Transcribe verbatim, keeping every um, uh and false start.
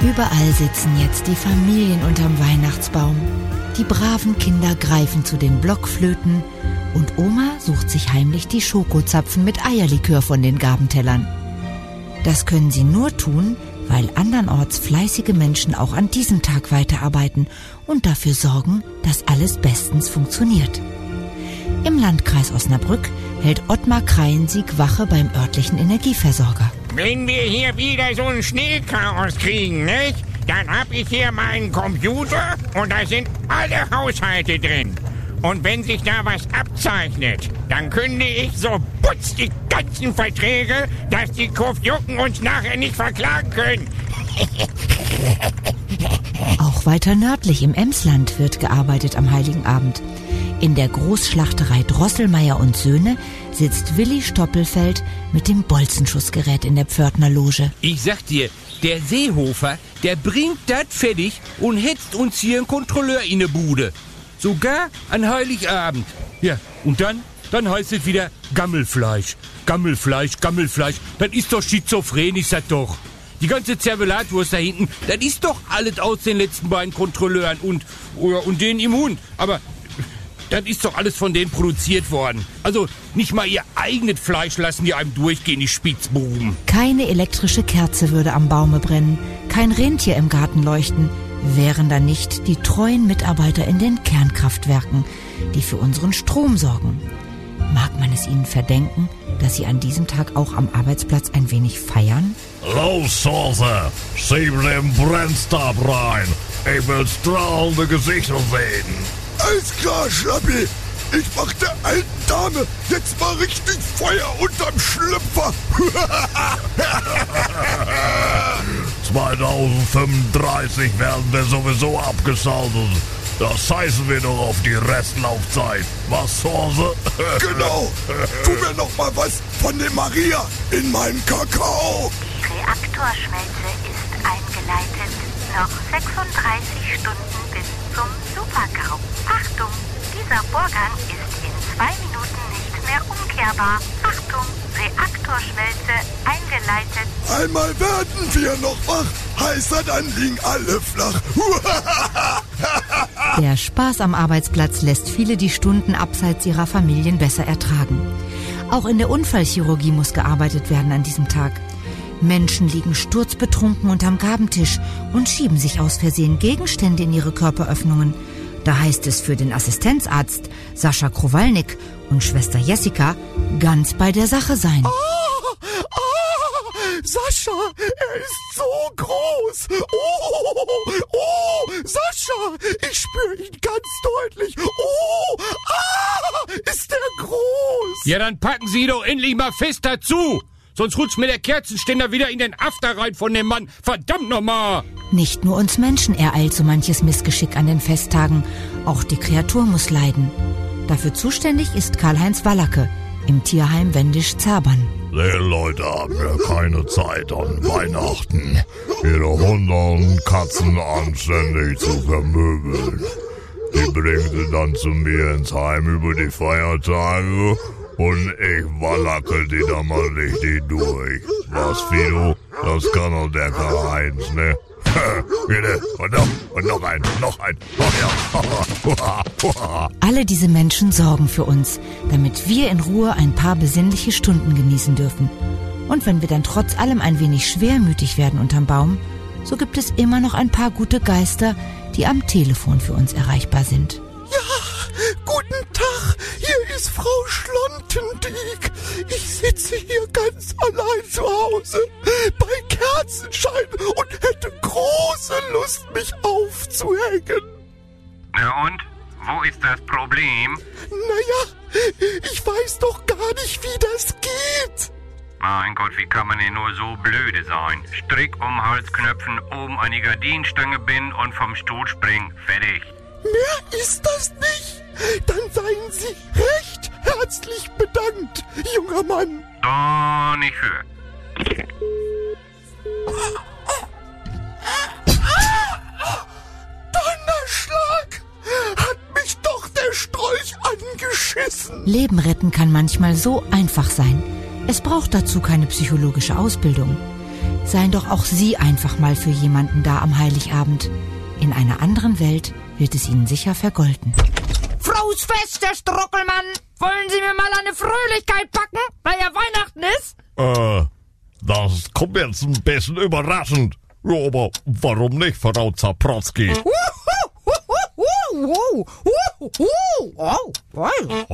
Überall sitzen jetzt die Familien unterm Weihnachtsbaum. Die braven Kinder greifen zu den Blockflöten und Oma sucht sich heimlich die Schokozapfen mit Eierlikör von den Gabentellern. Das können sie nur tun, weil andernorts fleißige Menschen auch an diesem Tag weiterarbeiten und dafür sorgen, dass alles bestens funktioniert. Im Landkreis Osnabrück hält Ottmar Kreiensieg Wache beim örtlichen Energieversorger. Wenn wir hier wieder so ein Schneechaos kriegen, nicht? Dann hab ich hier meinen Computer und da sind alle Haushalte drin. Und wenn sich da was abzeichnet, dann kündige ich so putz die ganzen Verträge, dass die Kurfjucken uns nachher nicht verklagen können. Auch weiter nördlich im Emsland wird gearbeitet am Heiligen Abend. In der Großschlachterei Drosselmeier und Söhne sitzt Willi Stoppelfeld mit dem Bolzenschussgerät in der Pförtnerloge. Ich sag dir, der Seehofer, der bringt das fertig und hetzt uns hier einen Kontrolleur in die Bude. Sogar an Heiligabend. Ja, und dann, dann heißt es wieder Gammelfleisch. Gammelfleisch, Gammelfleisch. Das ist doch schizophren, ist das doch. Die ganze Zervelatwurst da hinten, das ist doch alles aus den letzten beiden Kontrolleuren und, und denen im Hund. Aber das ist doch alles von denen produziert worden. Also nicht mal ihr eigenes Fleisch lassen die einem durchgehen, die Spitzbuben. Keine elektrische Kerze würde am Baume brennen, kein Rentier im Garten leuchten, wären da nicht die treuen Mitarbeiter in den Kernkraftwerken, die für unseren Strom sorgen. Mag man es ihnen verdenken, dass sie an diesem Tag auch am Arbeitsplatz ein wenig feiern? Los, Soße, schieb den Brennstab rein. Ich will strahlende Gesichter sehen. Alles klar, Schlappi. Ich mach der alten Dame jetzt mal richtig Feuer unterm Schlüpfer. zweitausendfünfunddreißig werden wir sowieso abgeschaltet. Das scheißen wir doch auf die Restlaufzeit. Was, Hose? Genau. Tu mir noch mal was von dem Maria in meinen Kakao. Die Reaktorschmelze ist eingeleitet. Noch sechsunddreißig Stunden bis zum Supergau. Achtung, dieser Vorgang ist in zwei Minuten nicht mehr umkehrbar. Achtung, Reaktorschmelze eingeleitet. Einmal werden wir noch wach, heißer, dann liegen alle flach. Der Spaß am Arbeitsplatz lässt viele die Stunden abseits ihrer Familien besser ertragen. Auch in der Unfallchirurgie muss gearbeitet werden an diesem Tag. Menschen liegen sturzbetrunken unterm Gabentisch und schieben sich aus Versehen Gegenstände in ihre Körperöffnungen. Da heißt es für den Assistenzarzt Sascha Kowalnik und Schwester Jessica ganz bei der Sache sein. Ah, ah, Sascha, er ist so groß. Oh, oh, Sascha, ich spüre ihn ganz deutlich. Oh, ah, ist der groß. Ja, dann packen Sie ihn doch endlich mal fest dazu. Sonst rutscht mir der Kerzenständer wieder in den After rein von dem Mann. Verdammt nochmal! Nicht nur uns Menschen ereilt so manches Missgeschick an den Festtagen. Auch die Kreatur muss leiden. Dafür zuständig ist Karl-Heinz Wallacke im Tierheim Wendisch-Zerbern. Die Leute haben ja keine Zeit an Weihnachten, ihre Hunde und Katzen anständig zu vermöbeln. Die bringen sie dann zu mir ins Heim über die Feiertage. Und ich wallacke die da mal richtig durch. Was, Fido? Das kann doch der Karl-Heinz, ne? Bitte. Und noch, und noch ein, noch ein. Oh ja. Alle diese Menschen sorgen für uns, damit wir in Ruhe ein paar besinnliche Stunden genießen dürfen. Und wenn wir dann trotz allem ein wenig schwermütig werden unterm Baum, so gibt es immer noch ein paar gute Geister, die am Telefon für uns erreichbar sind. Ja, guten Tag, hier ist Frau Schlontendiek. Ich sitze hier ganz allein zu Hause bei Kerzenschein und hätte große Lust, mich aufzuhängen. Na und? Wo ist das Problem? Naja, ich weiß doch gar nicht, wie das geht. Mein Gott, wie kann man denn nur so blöde sein? Strick um Halsknöpfen, oben an die Gardinenstange binden und vom Stuhl springen. Fertig. Mehr ist das nicht. Dann seien Sie recht herzlich bedankt, junger Mann. Doch nicht für. Donnerschlag! Hat mich doch der Strolch angeschissen. Leben retten kann manchmal so einfach sein. Es braucht dazu keine psychologische Ausbildung. seien doch auch Sie einfach mal für jemanden da am Heiligabend. In einer anderen Welt wird es Ihnen sicher vergolten. Frohes Fest, Herr Struckelmann! Wollen Sie mir mal eine Fröhlichkeit packen, weil ja Weihnachten ist? Äh, das kommt jetzt ein bisschen überraschend. Ja, aber warum nicht, Frau Zaprotzki? Wow, wow, wow, wow, wow.